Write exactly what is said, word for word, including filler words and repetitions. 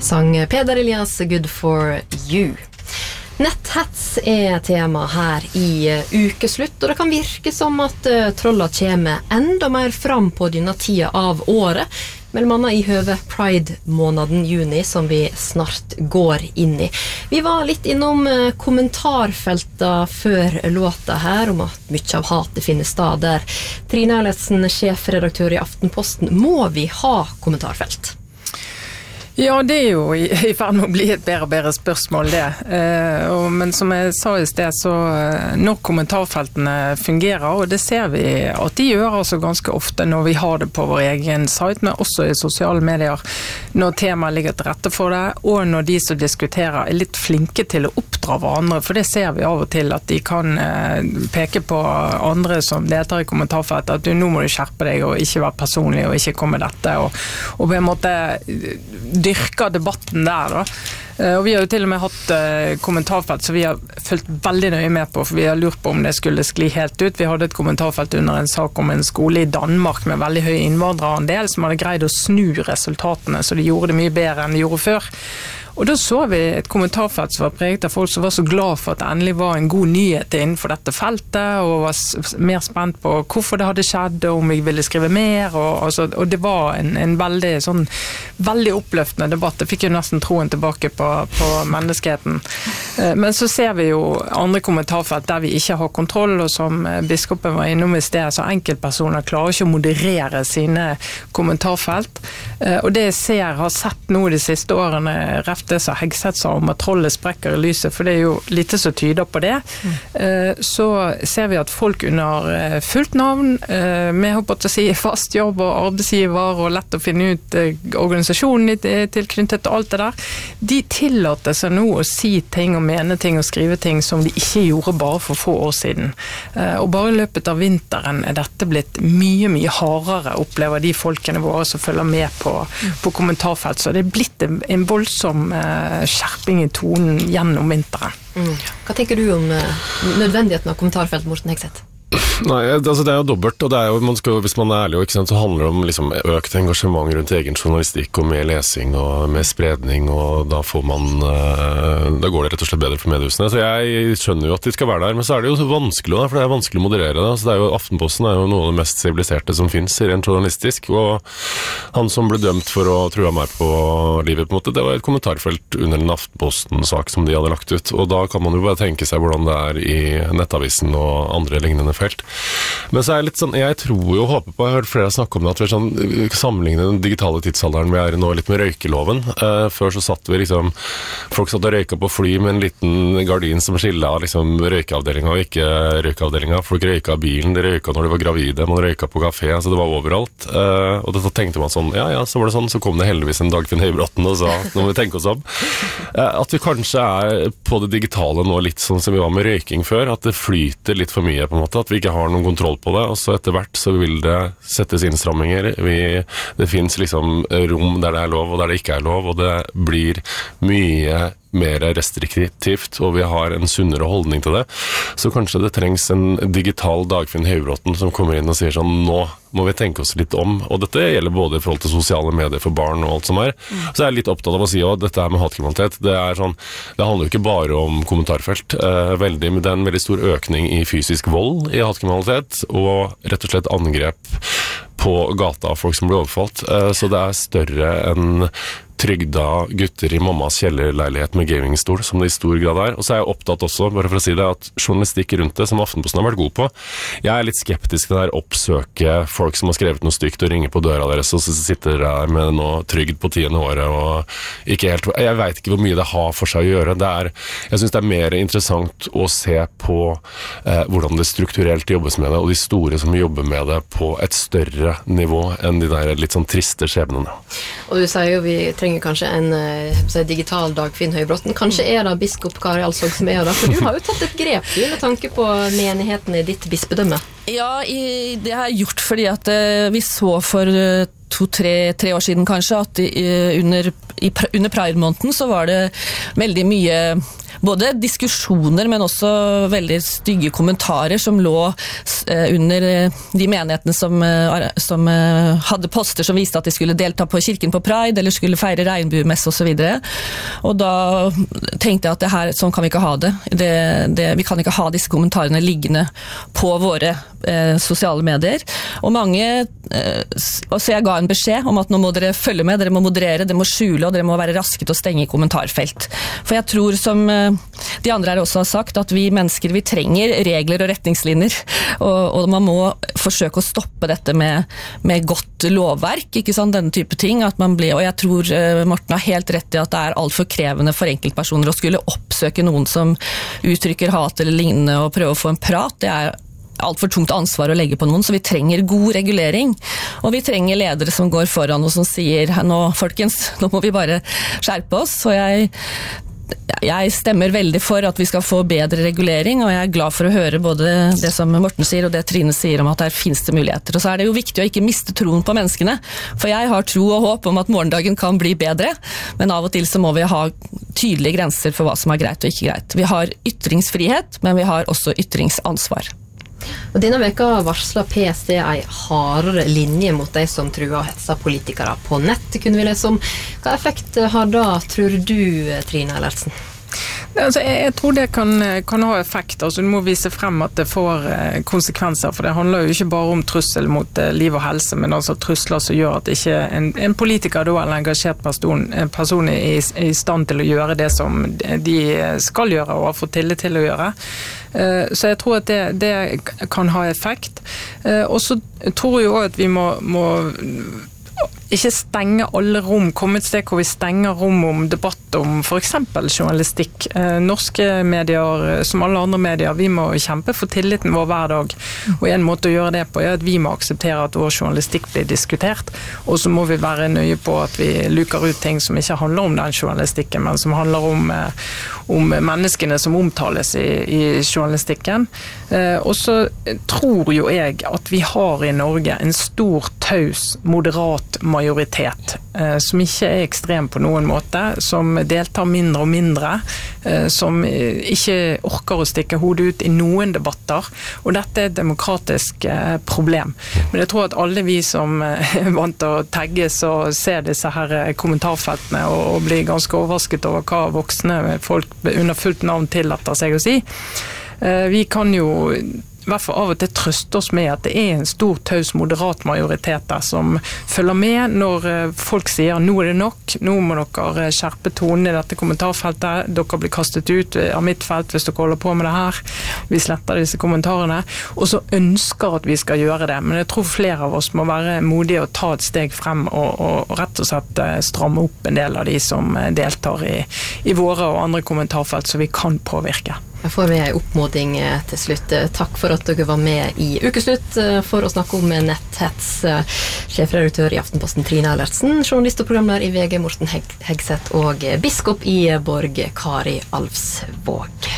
sang Peder Elias Good for You. Netthets er tema her i ukeslutt, og det kan virke som at uh, trolla kommer enda mer fram på denne tida av året, mellom annet i høve Pride-måneden juni som vi snart går inn i. Vi var litt innom uh, kommentarfeltet før låta her, om at mye av hatet finner sted der. Trine Eilertsen, sjefredaktør i Aftenposten, må vi ha kommentarfelt? Ja, det er jo i, i ferd med å bli et bedre og bedre spørsmål det. Eh, og, men som jeg sa i sted, så når kommentarfeltene fungerer, og det ser vi at de gjør altså ganske ofte når vi har det på vår egen site, men også i sosiale medier, når temaet ligger til rette for det, og når de som diskuterer er litt flinke til å oppdra hverandre, for det ser vi av og til at de kan eh, peke på andre som deltar i kommentarfeltet, at du, nå må du skjerpe deg og ikke være personlig og ikke komme med dette, og, og på en måte dyrker debatten der da. Og vi har jo til og med hatt kommentarfelt som vi har følt veldig nøye med på, for vi har lurt på om det skulle skli helt ut. Vi hadde et kommentarfelt under en sak om en skole i Danmark med veldig høy innvandrerandel som hadde greid å snu resultatene, så de gjorde det mye bedre enn de gjorde før. Og da så vi et kommentarfelt som var preget av folk som var så glad for at det endelig var en god nyhet innenfor dette feltet, og var mer spent på hvorfor det hadde skjedd, og om vi ville skrive mer, og, altså, og det var en, en veldig, sånn, veldig oppløftende debatt. Det fikk jo nesten troen tilbake på, på menneskeheten. Men så ser vi jo andre kommentarfelt der vi ikke har kontroll, og som biskopen var innom i sted, så enkeltpersoner klarer ikke å moderere sine kommentarfelt. Og det jeg ser, har sett nå de siste årene, reft det som Hegseth sa om at trollet sprekker i lyset, for det er jo lite som tyder på det. Mm. Så ser vi at folk under fullt navn, med håper å si fast jobb og arbeidsgiver og lett å finne ut organisasjonen tilknyttet og alt det der, de tillater seg nå å si ting og mene ting og skrive ting som de ikke gjorde bare for få år siden. Og bare i løpet av vinteren er dette blitt mye, mye hardere, opplever de folkene våre som følger med på, på kommentarfelt. Så det er blitt en, en voldsom skjerping i tonen gjennom vinteren. Mm. Hva tenker du om nødvendigheten av kommentarfelt, Morten Hegseth? Nei, altså det er jo dobbelt, og det er jo, man skal, hvis man er ærlig, ikke sant, så handler det om liksom økt engasjement rundt egen journalistikk og mer lesing og mer spredning, og da får man, da går det rett og slett bedre for mediehusene. Så jeg skjønner jo at de skal være der, men så er det jo vanskelig, for det er vanskelig å moderere det. Så det er jo, Aftenposten er jo noe av det mest siviliserte som finnes, rent journalistisk, og han som ble dømt for å true meg på livet, på en måte, det var et kommentarfelt under en Aftenposten-sak som de hadde lagt ut, og da kan man jo bare tenke seg hvordan det er i Nettavisen og andre lignende felt. Men så er jeg litt sånn, jeg tror jo, håper på, jeg har hørt flere snakke om det, at vi er sånn, sammenligner den digitale tidsalderen vi er i nå litt med røykeloven. Uh, før så satt vi liksom, folk satt og røyka på fly med en liten gardin som skillet av liksom røykeavdelinga og ikke røykeavdelinga. Folk røyka bilen, de røyka når de var gravide, man røyka på kafé, så det var overalt. Uh, og da tenkte man sånn, ja, ja, så var det sånn, så kom det heldigvis en Dagfinn Høybråten og sa, nå må vi tenke oss om. Uh, at vi kanskje er på det digitale nå litt sånn som vi var med røyking før, at det flyter litt for mye på en måte, at vi ikke har noen kontroll på det, og så etter hvert så vil det settes innstramminger. Vi, det finnes liksom rom der det er lov og der det ikke er lov, og det blir mye mer restriktivt, og vi har en sunnere holdning til det. Så kanskje det trengs en digital Dagfinn Høybråten som kommer inn og sier sånn, nå må vi tenke oss litt om, og dette gjelder både i forhold til sosiale medier for barn og alt som er. Mm. Så jeg er litt opptatt av å si at dette er med hatkriminalitet. Det er sånn, det handler jo ikke bare om kommentarfelt. Eh, veldig, men det er en veldig stor økning i fysisk vold i hatkriminalitet, og rett og slett angrep på gata av folk som blir overfalt. Eh, så det er større enn trygda gutter i mammas kjellerleilighet med gamingstol, som det i stor grad er. Og så er jeg opptatt også, bare for å si det, at journalistikk rundt det, som Aftenposten har vært god på, jeg er litt skeptisk til det der oppsøke folk som har skrevet noe stygt og ringer på døra deres, og så sitter der med noe trygd på tiende året, og ikke helt, jeg vet ikke hvor mye det har for seg å gjøre. Det er, jeg synes det er mer interessant å se på eh, hvordan det strukturelt jobbes med det, og de store som jobber med det på et større nivå enn de der litt sånn triste skjebnene. Og du sier jo vi trenger kanskje en si, digital Dagfinn Høybråten. Kanskje er det biskop Kari Alsvåg som er da, for du har jo tatt et grep du, med tanke på menigheten i ditt bispedømme. Ja, i, det har jeg gjort fordi at uh, vi så for uh, to-tre tre år siden kanskje at uh, under, i, under Pride-måneden så var det veldig mye både diskusjoner, men også veldig stygge kommentarer som lå uh, under uh, de menighetene som, uh, som uh, hadde poster som viste at de skulle delta på kirken på Pride, eller skulle feire regnbuemesse og så videre. Og da tenkte jeg at det her, sånn kan vi ikke ha det. det, det vi kan ikke ha disse kommentarene liggende på våre uh, sosiale medier. Og mange, uh, så jeg ga en beskjed om at nå må dere følge med, dere må moderere, dere må skjule, og dere må være raske til å stenge kommentarfelt. For jeg tror som uh, de andre her også har sagt, at vi mennesker, vi trenger regler og retningslinjer, og, og man må forsøke å stoppe dette med, med godt lovverk, ikke sant, denne type ting, at man blir, og jeg tror uh, Morten har helt rett i at det er alt for krevende for enkeltpersoner å skulle oppsøke noen som uttrykker hat eller lignende, og prøve å få en prat. Det er alt for tungt ansvar å legge på noen, så vi trenger god regulering, og vi trenger ledere som går foran og som sier, nå folkens, nå må vi bare skjerpe oss, og jeg Jeg stemmer veldig for at vi skal få bedre regulering, og jeg er glad for å høre både det som Morten sier og det Trine sier om at der finnes det muligheter. Og så er det jo viktig å ikke miste troen på menneskene, for jeg har tro og håp om at morgendagen kan bli bedre, men av og til så må vi ha tydelige grenser for hva som er greit og ikke greit. Vi har ytringsfrihet, men vi har også ytringsansvar. Og denne veka varsler P S D en hardere linje mot de som truer og hetser politikere på nett, kunne vi lese om. Hva effekt har da, tror du, Trine Eilertsen? Altså, jeg, jeg tror det kan, kan ha effekt. Altså, du må vise frem at det får eh, konsekvenser, for det handler jo ikke bare om trussel mot eh, liv og helse, men altså trusler som gjør at ikke en, en politiker da, eller en engasjert person, en person er i, er i stand til å gjøre det som de skal gjøre og har fått tillit til å gjøre. Eh, så jeg tror at det, det kan ha effekt. Eh, og så tror jeg jo også at vi må, må ikke stenge alle rom, komme et sted hvor vi stenger rom om debatt om for eksempel journalistikk. Eh, norske medier, som alle andre medier, vi må kjempe for tilliten vår hver dag. Og en måte å gjøre det på er at vi må akseptere at vår journalistikk blir diskutert, og så må vi være nøye på at vi luker ut ting som ikke handler om den journalistikken, men som handler om, eh, om menneskene som omtales i, i journalistikken. Eh, og så tror jo jeg at vi har i Norge en stor, taus, moderat majoritet, eh, som ikke er ekstrem på noen måte, som deltar mindre og mindre, eh, som ikke orker å stikke hodet ut i noen debatter, og dette er et demokratisk eh, problem. Men jeg tror at alle vi som eh, er vant til å tagges og se disse her kommentarfeltene og, og blir ganske overrasket over hva voksne folk under fullt navn tillater seg å si, eh, vi kan jo i hvert fall av og til trøste oss med at det er en stor, taus, moderat majoritet der som følger med når folk sier nå er det nok, nå må dere skjerpe tonen i dette kommentarfeltet, dere blir kastet ut av mitt felt hvis dere holder på med det her, vi sletter disse kommentarene, og så ønsker at vi skal gjøre det, men jeg tror flere av oss må være modige og ta et steg frem og, og, og rett og slett stramme opp en del av de som deltar i, i våre og andre kommentarfelt så vi kan påvirke. Jeg får med en oppmåling til slutt. Takk for at dere var med i Ukeslutt for å snakke om netthets. Sjefredaktør i Aftenposten Trine Eilertsen, journalist og programleder i V G Morten Heg- Hegseth og biskop i Borg Kari Alvsvåg.